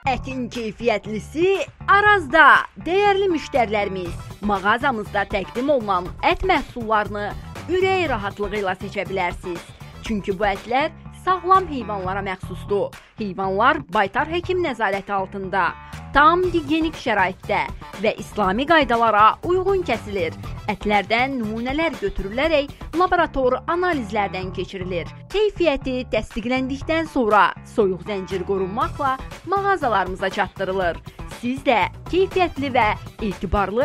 Ətin keyfiyyətlisi Arazda. Dəyərli müştərilərimiz, mağazamızda təqdim olunan ət məhsullarını ürək rahatlığı ilə seçə bilərsiniz. Çünki bu ətlər sağlam heyvanlara məxsusdur. Heyvanlar baytar həkim nəzarəti altında, tam gigiyenik şəraitdə və İslami qaydalara uyğun kəsilir. Ətlərdən nümunələr götürülərək laborator analizlərdən keçirilir. Keyfiyyəti təsdiqləndikdən sonra soyuq zəncir qorunmaqla mağazalarımıza çatdırılır. Siz də keyfiyyətli və etibarlı